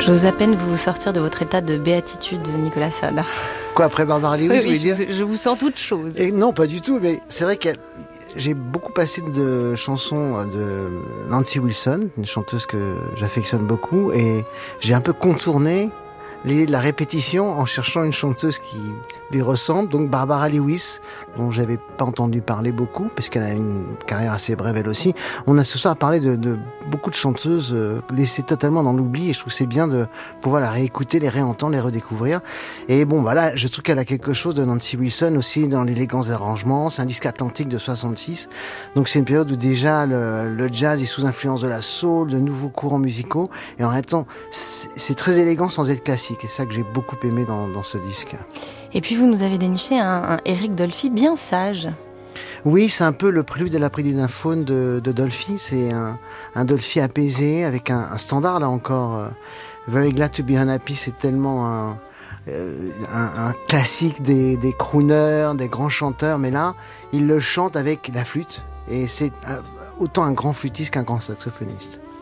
J'ose à peine vous sortir de votre état de béatitude, Nicolas Sade. Quoi, après Barbara Lewis, vous voulez dire ? Je vous sens toute chose. Et non, pas du tout, mais c'est vrai que j'ai beaucoup passé de chansons de Nancy Wilson, une chanteuse que j'affectionne beaucoup, et j'ai un peu contourné la répétition en cherchant une chanteuse qui lui ressemble, donc Barbara Lewis, dont j'avais pas entendu parler beaucoup, parce qu'elle a une carrière assez brève elle aussi. On a ce soir parlé de beaucoup de chanteuses laissées totalement dans l'oubli, et je trouve que c'est bien de pouvoir la réécouter, les réentendre, les redécouvrir. Et bon, voilà, je trouve qu'elle a quelque chose de Nancy Wilson aussi dans l'élégance des arrangements. C'est un disque atlantique de 66, donc c'est une période où déjà le jazz est sous influence de la soul, de nouveaux courants musicaux, et en même temps, c'est très élégant sans être classique. Et c'est ça que j'ai beaucoup aimé dans ce disque. Et puis vous nous avez déniché un Eric Dolphy bien sage. Oui, c'est un peu le prélude à la prélude d'un faune de Dolphy. C'est un Dolphy apaisé avec un standard là encore. Very Glad to Be Unhappy, c'est tellement un classique des crooners, des grands chanteurs. Mais là, il le chante avec la flûte. Et c'est autant un grand flûtiste qu'un grand saxophoniste.